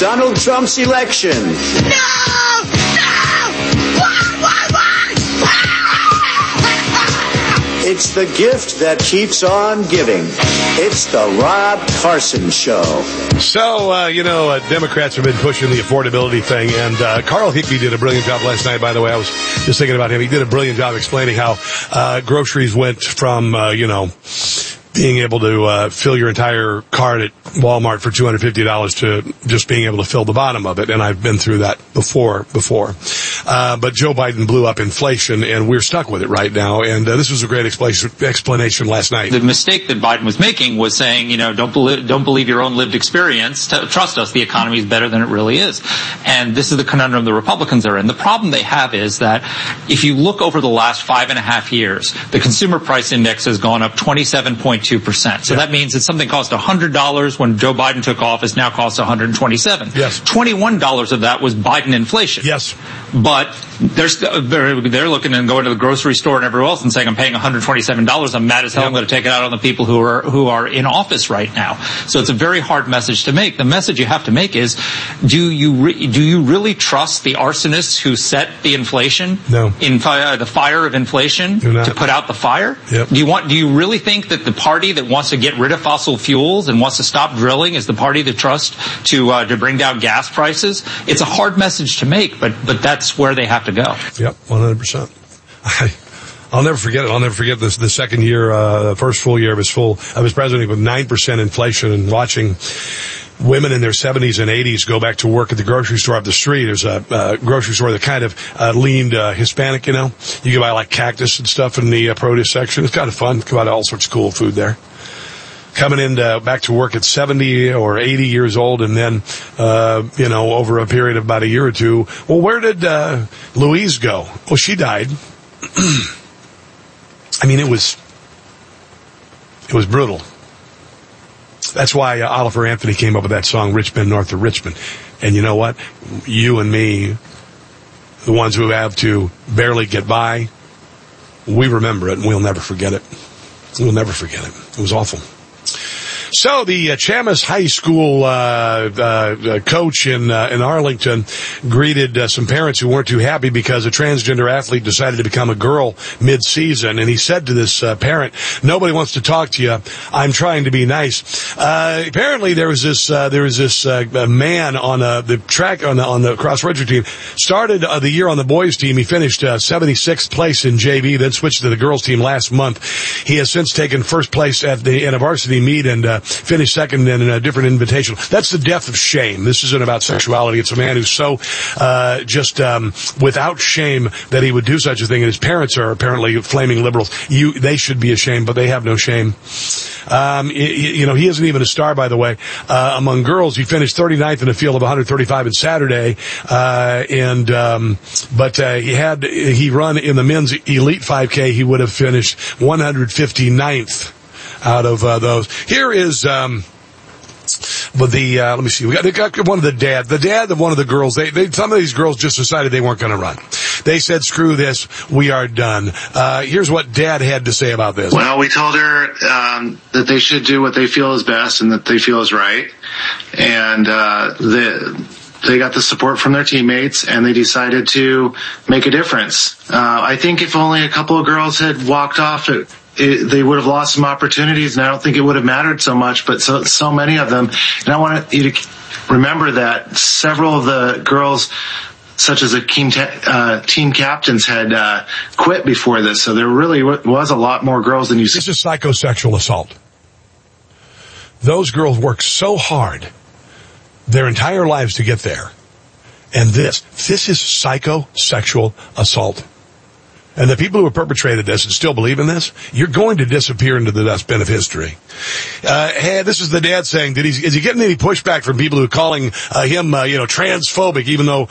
Donald Trump's election. No! It's the gift that keeps on giving. It's the Rob Carson Show. So, Democrats have been pushing the affordability thing, and Carl Higbee did a brilliant job last night, by the way. I was just thinking about him. He did a brilliant job explaining how groceries went from, being able to fill your entire cart at Walmart for $250 to just being able to fill the bottom of it. And I've been through that before. But Joe Biden blew up inflation, and we're stuck with it right now. And this was a great explanation last night. The mistake that Biden was making was saying, don't believe your own lived experience. Trust us, the economy is better than it really is. And this is the conundrum the Republicans are in. The problem they have is that if you look over the last 5.5 years, the consumer price index has gone up 27.2%. So that means that something cost $100 when Joe Biden took office, now costs $127. Yes. $21 of that was Biden inflation. Yes. But they're looking and going to the grocery store and everywhere else and saying, I'm paying $127. I'm mad as hell. I'm going to take it out on the people who are in office right now. So it's a very hard message to make. The message you have to make is, do you really trust the arsonists who set the inflation? No. In the fire of inflation to put out the fire? Yep. Do you really think that the party that wants to get rid of fossil fuels and wants to stop drilling is the party that trusts to bring down gas prices? It's a hard message to make, but that's where they have to go. Yep, 100%. I'll never forget it. I'll never forget this. The second year, first full year of his presidency with 9% inflation, and watching women in their 70s and 80s go back to work at the grocery store up the street. There's a grocery store that kind of leaned Hispanic. You can buy like cactus and stuff in the produce section. It's kind of fun. Come out all sorts of cool food there. Coming in back to work at 70 or 80 years old, and then over a period of about a year or two. Well, where did Louise go? Well, she died. I mean, it was brutal. That's why Oliver Anthony came up with that song, Richmond, North of Richmond. And you know what? You and me, the ones who have to barely get by, we remember it, and we'll never forget it. We'll never forget it. It was awful. So the Chamis High School coach in Arlington greeted some parents who weren't too happy because a transgender athlete decided to become a girl mid-season, and he said to this parent, "Nobody wants to talk to you. I'm trying to be nice." Apparently, there was this man on the track on the cross country team. Started the year on the boys team. He finished 76th place in JV, then switched to the girls team last month. He has since taken first place in a varsity meet and finished second in a different invitational. That's the death of shame. This isn't about sexuality. It's a man who's so without shame that he would do such a thing. And his parents are apparently flaming liberals. They should be ashamed, but they have no shame. He isn't even a star, by the way. Among girls, he finished 39th in a field of 135 on Saturday. But he run in the men's elite 5K, he would have finished 159th. Out of those. Here is let me see. We got one of the dad of one of the girls. Some of these girls just decided they weren't going to run. They said, "Screw this, we are done." Here's what Dad had to say about this. Well, we told her that they should do what they feel is best and that they feel is right, and they got the support from their teammates, and they decided to make a difference. I think if only a couple of girls had walked off they would have lost some opportunities, and I don't think it would have mattered so much, but so many of them. And I want you to remember that several of the girls, such as the team captains, had quit before this, so there really was a lot more girls than you see. This is psychosexual assault. Those girls work so hard their entire lives to get there. And this is psychosexual assault. And the people who have perpetrated this and still believe in this, you're going to disappear into the dustbin of history. Hey, this is the dad saying, is he getting any pushback from people who are calling him, transphobic, even though,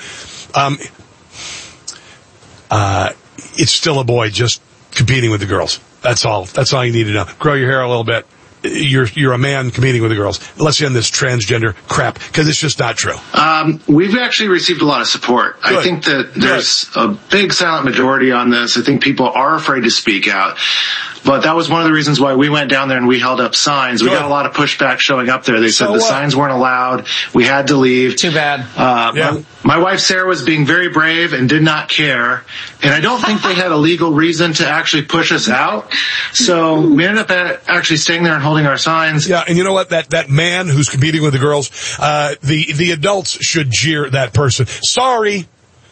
it's still a boy just competing with the girls. That's all you need to know. Grow your hair a little bit. You're a man competing with the girls. Let's end this transgender crap, because it's just not true. We've actually received a lot of support. Good. I think that there's a big silent majority on this. I think people are afraid to speak out. But that was one of the reasons why we went down there and we held up signs. We got a lot of pushback showing up there. They said the signs weren't allowed. We had to leave. Too bad. My wife, Sarah, was being very brave and did not care. And I don't think they had a legal reason to actually push us out. So we ended up actually staying there and holding our signs. Yeah, and you know what? That man who's competing with the girls, the adults should jeer that person. Sorry.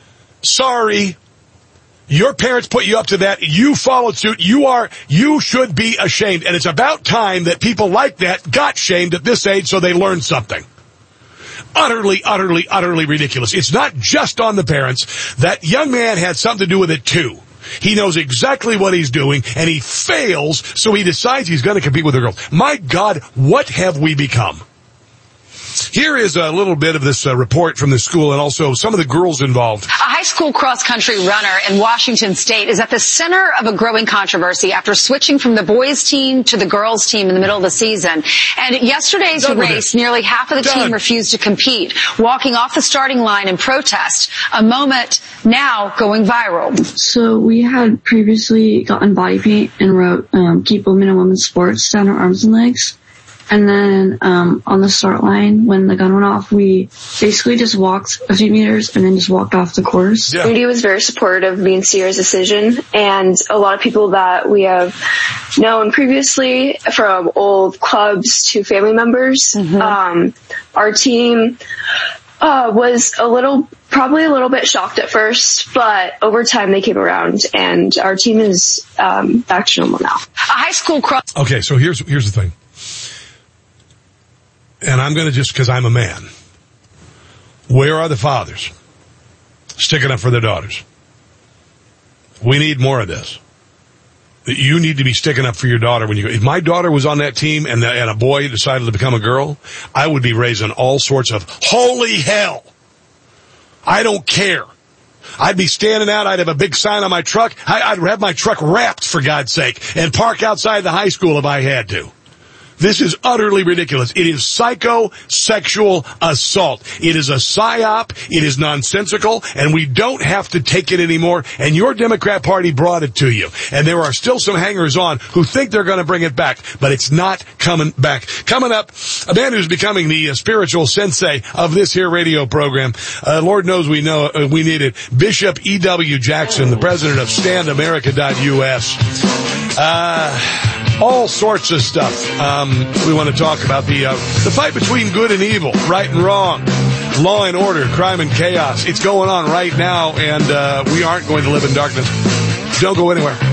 Your parents put you up to that. You followed suit. You should be ashamed. And it's about time that people like that got shamed at this age so they learned something. Utterly, utterly, utterly ridiculous. It's not just on the parents. That young man had something to do with it too. He knows exactly what he's doing, and he fails, so he decides he's going to compete with the girls. My God, what have we become? Here is a little bit of this report from the school and also some of the girls involved. A high school cross-country runner in Washington State is at the center of a growing controversy after switching from the boys' team to the girls' team in the middle of the season. And yesterday's race, nearly half of the team refused to compete, walking off the starting line in protest, a moment now going viral. So we had previously gotten body paint and wrote, keep women and women's sports down our arms and legs. And then on the start line, when the gun went off, we basically just walked a few meters and then just walked off the course. Yeah. Rudy was very supportive of me and Sierra's decision, and a lot of people that we have known previously, from old clubs to family members. Our team was probably a little bit shocked at first, but over time they came around, and our team is back to normal now. A high school cross. Okay, so here's the thing. And I'm going to just, because I'm a man. Where are the fathers sticking up for their daughters? We need more of this. You need to be sticking up for your daughter when you go. If my daughter was on that team and a boy decided to become a girl, I would be raising all sorts of holy hell. I don't care. I'd be standing out. I'd have a big sign on my truck. I'd have my truck wrapped, for God's sake, and park outside the high school if I had to. This is utterly ridiculous. It is psychosexual assault. It is a psyop. It is nonsensical, and we don't have to take it anymore. And your Democrat Party brought it to you. And there are still some hangers-on who think they're going to bring it back, but it's not coming back. Coming up, a man who's becoming the spiritual sensei of this here radio program. Lord knows we need it. Bishop E.W. Jackson, the president of StandAmerica.us. All sorts of stuff. We want to talk about the fight between good and evil, right and wrong, law and order, crime and chaos. It's going on right now, and we aren't going to live in darkness. Don't go anywhere.